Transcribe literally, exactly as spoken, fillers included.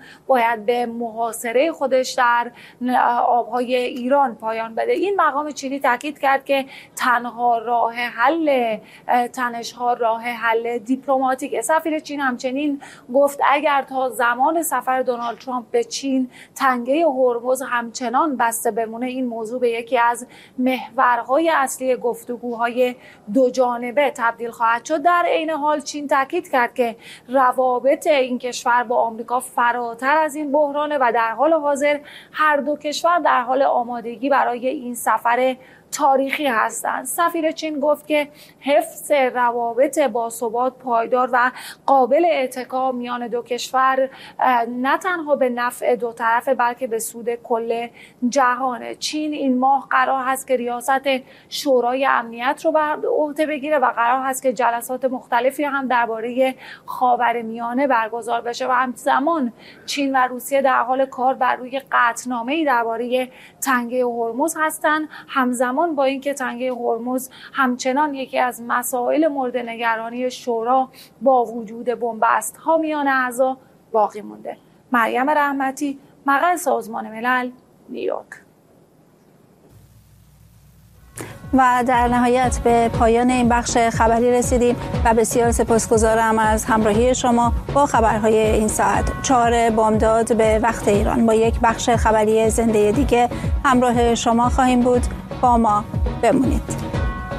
باید به محاصره خودش در آبهای ایران پایان بده. این مقام چینی تاکید کرد که تنها راه حل تنش‌ها راه حل دیپلماتیک. سفیر چین همچنین گفت اگر تا زمان سفر دونالد ترامپ به چین تنگه هرمز همچنان بسته بمونه، این موضوع به یکی از محورهای اصلی گفتگوهای دو جانبه تبدیل خواهد شد. در عین حال چین تاکید کرد که روابط این کشور با آمریکا فراتر از این بحرانه و در حال حاضر هر دو کشور در حال آمادگی برای این سفر تاریخی هستند. سفیر چین گفت که حفظ روابط باثبات، پایدار و قابل اتکا میان دو کشور نه تنها به نفع دو طرفه بلکه به سود کل جهانه. چین این ماه قرار هست که ریاست شورای امنیت رو بر عهده بگیره و قرار هست که جلسات مختلفی هم درباره خاورمیانه برگزار بشه و همزمان چین و روسیه در حال کار بر روی قطعنامه‌ای درباره تنگه هرمز هستند. همزمان با اینکه تنگه هرمز همچنان یکی از مسائل مورد نگرانی شورا با وجود بنبست‌ها میان اعضا باقی مونده. مریم رحمتی، مقر سازمان ملل، نیویورک. و در نهایت به پایان این بخش خبری رسیدیم و بسیار سپاسگزارم از همراهی شما با خبرهای این ساعت. چهار بامداد به وقت ایران با یک بخش خبری زنده دیگه همراه شما خواهیم بود. با ما بمونید.